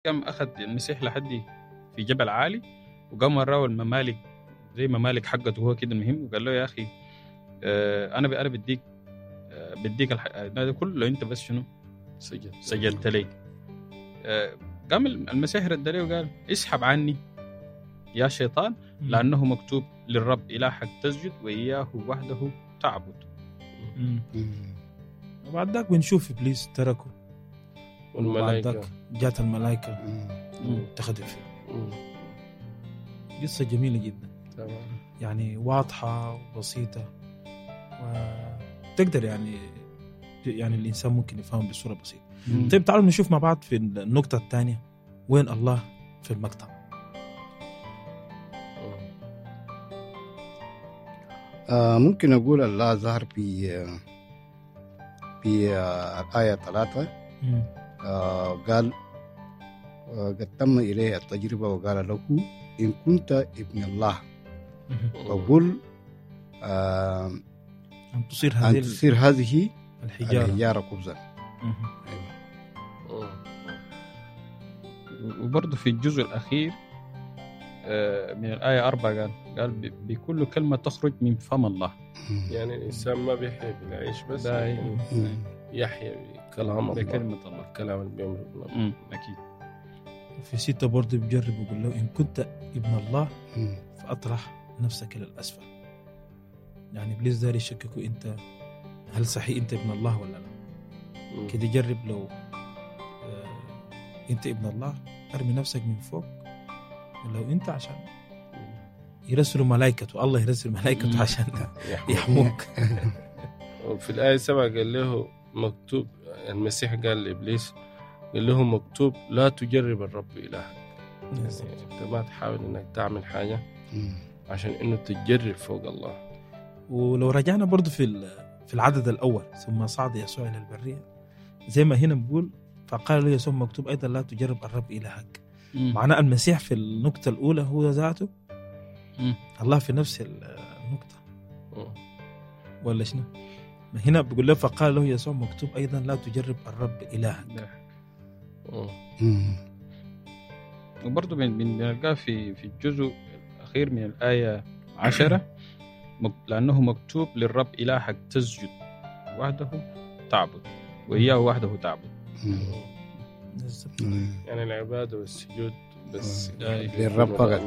قام أخذ المسيح لحد في جبل عالي، وقام وراه الممالك زي ممالك حقته هو كده المهم، وقال له يا أخي أنا بديك ده كله لو أنت بس شنو سجدت لي. قام المسيح رد عليه وقال اسحب عني يا شيطان، لأنه مكتوب للرب إلهك تسجد وإياه وحده تعبد. وبعد ذاك بنشوف إبليس تركه، والملائكة جات الملائكة اتخذوا فيه. قصة جميلة جدا تمام. يعني واضحة وبسيطة، وتقدر يعني الإنسان ممكن يفهم بصورة بسيطة. طيب تعالوا نشوف مع بعض في النقطة الثانية وين الله في المقطع. ممكن أقول الله ظهر في الآية 3 قال قد تم إليه التجربة وقال له إن كنت ابن الله فقل أن تصير هذه الحجارة خبزا. وبرضه في الجزء الأخير من الآية 4 قال بكل كلمة تخرج من فم الله. يعني الإنسان ما بيحيا بالعيش بس، يحيا بكلام الله، بكلمة الله، كلام اللي بيمر الله. أكيد. في 6 برضه بيجرب ويقول له إن كنت ابن الله فأطرح نفسك إلى الأسفل. يعني إبليس داري يشككوا أنت هل صحيح أنت ابن الله ولا لا. كده جرب لو أنت ابن الله أرمي نفسك من فوق، ولو أنت عشان يرسلوا ملائكته، الله يرسل ملائكته عشان يحموك. وفي الآية 7 قال له مكتوب، المسيح قال لإبليس قال له مكتوب لا تجرب الرب إلهك. يعني أنت ما تحاول إنك تعمل حاجة عشان إنه تجرب فوق الله. ولو رجعنا برضو في العدد الأول ثم صعد يسوع إلى البرية، زي ما هنا بقول فقال له يسوع مكتوب أيضا لا تجرب الرب إلهك. معناه المسيح في النقطة الأولى هو ذاته الله في نفس النقطة ولا شنو؟ هنا بقول له فقال له يسوع مكتوب أيضا لا تجرب الرب إلهك. وبرضه بنلقاه في الجزء الأخير من الآية 10 لأنه مكتوب للرب إلهك تسجد وحده تعبد وإياه وحده تعبد. يعني العبادة والسجود بس للرب فقط.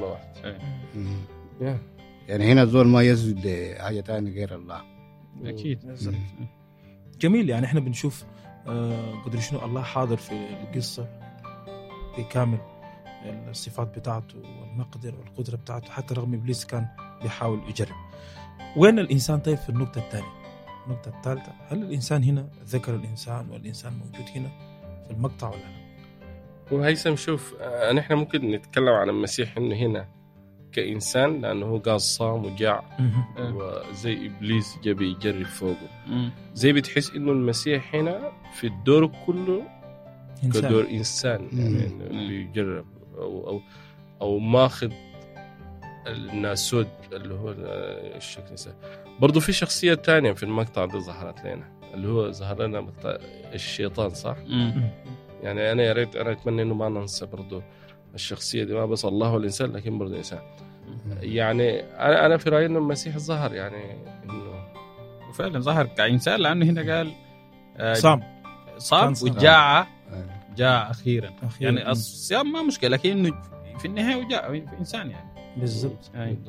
يعني هنا الزول ما يسجد لحاجة تانية غير الله. أكيد. جميل. يعني احنا بنشوف قدر شنو الله حاضر في القصة بكامل الصفات بتاعته والمقدرة والقدرة بتاعته، حتى رغم إبليس كان بيحاول يجرب. وين الإنسان طيب في النقطة الثانية؟ النقطة الثالثة، هل الإنسان هنا ذكر الإنسان والإنسان موجود هنا في المقطع ولا لا؟ وهيثم شوف نحن ممكن نتكلم عن المسيح إنه هنا كإنسان لأنه قال صام وجاع وزي إبليس جاب يجرب فوقه. زي بتحس إنه المسيح هنا في الدور كله كدور إنسان، يعني اللي يجرب أو ماخذ الناسود اللي هو الشكل. برضو في شخصية تانية في المقطع ده ظهرت لنا، اللي هو ظهر لنا مقطع الشيطان، صح؟ يعني أنا يا ريت أنا أتمنى إنه ما ننسى برضو الشخصية دي، ما بس الله والإنسان لكن برضو الإنسان. يعني أنا في رأيي إنه المسيح ظهر يعني إنه فعلا ظهر كإنسان، لأنه هنا قال صام وجاع جاء أخيرا. يعني الصيام ما مشكلة، لكن إنه في النهاية وجاء في إنسان يعني بالضبط.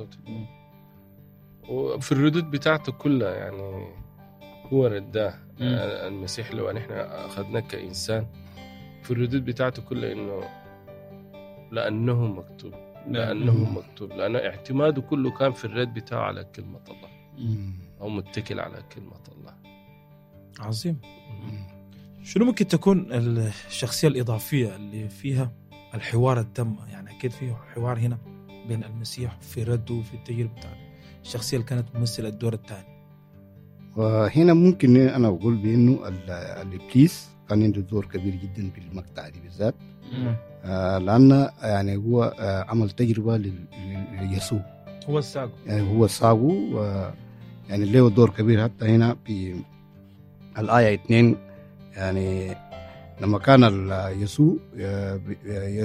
وفي الردود بتاعته كلها يعني هو رداه المسيح. لو نحن أخذناه كإنسان في الردود بتاعته كلها إنه لأنه مكتوب لأنه اعتماده كله كان في الرد بتاعه على كلمة الله أو متكل على كلمة الله. عظيم. شنو ممكن تكون الشخصية الإضافية اللي فيها الحوار التام؟ يعني أكيد فيه حوار هنا بين المسيح في رده وفي التجربة بتاعته، الشخصية اللي كانت تمثل الدور الثاني. وهنا ممكن أنا أقول بأنه الإبليس كان عنده دور كبير جدا في المقطع دي بالذات، لأن يعني هو عمل تجربة ليسوع، هو الساقو، يعني هو الساقو، يعني له دور كبير. حتى هنا في الآية 2 يعني لما كان يسوع